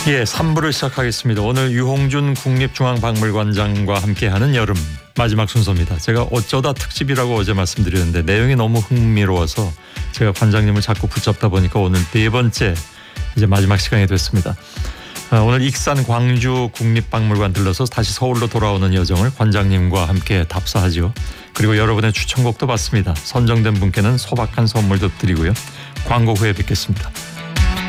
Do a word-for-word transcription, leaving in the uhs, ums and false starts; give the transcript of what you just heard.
예, 삼 부를 시작하겠습니다. 오늘 유홍준 국립중앙박물관장과 함께하는 여름 마지막 순서입니다. 제가 어쩌다 특집이라고 어제 말씀드렸는데 내용이 너무 흥미로워서 제가 관장님을 자꾸 붙잡다 보니까 오늘 네 번째 이제 마지막 시간이 됐습니다. 아, 오늘 익산 광주 국립박물관 들러서 다시 서울로 돌아오는 여정을 관장님과 함께 답사하죠. 그리고 여러분의 추천곡도 받습니다. 선정된 분께는 소박한 선물도 드리고요. 광고 후에 뵙겠습니다.